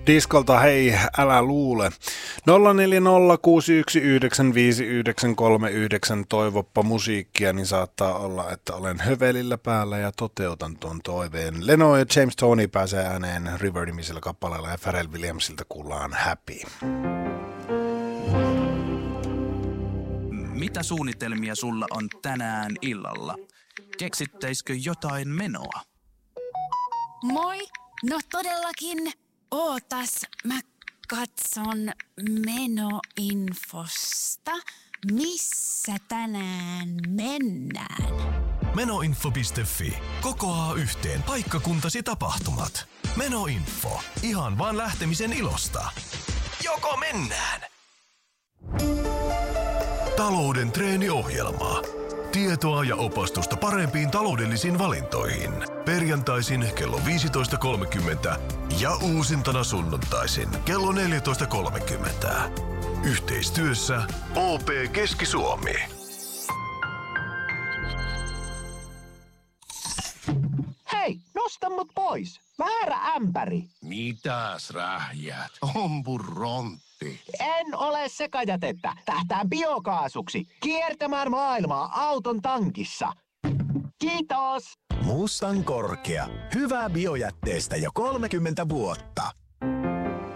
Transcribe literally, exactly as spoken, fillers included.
Diskolta hei, älä luule. nolla neljä nolla kuusi yksi yhdeksän viisi yhdeksän kolme yhdeksän toivoppa musiikkia, niin saattaa olla, että olen hövelillä päällä ja toteutan tuon toiveen. Leno ja James Toney pääsee ääneen River-nimisellä kappaleella ja Pharrell Williamsilta kuullaan Happy. Mitä suunnitelmia sulla on tänään illalla? Keksittäisikö jotain menoa? Moi! No todellakin. Ootas, mä katson menoinfosta. Missä tänään mennään? Menoinfo piste fi. Kokoaa yhteen paikkakuntasi tapahtumat. Menoinfo. Ihan vaan lähtemisen ilosta. Joko mennään? Talouden treeniohjelma. Tietoa ja opastusta parempiin taloudellisiin valintoihin. Perjantaisin kello viisitoista kolmekymmentä ja uusintana sunnuntaisin kello neljätoista kolmekymmentä. Yhteistyössä O P Keski-Suomi. Hei, nosta mut pois. Väärä ämpäri. Mitäs rähjät? Ompurontti. En ole sekajätettä. Tähtään biokaasuksi. Kiertämään maailmaa auton tankissa. Kiitos. Mustan korkea. Hyvää biojätteestä jo kolmekymmentä vuotta.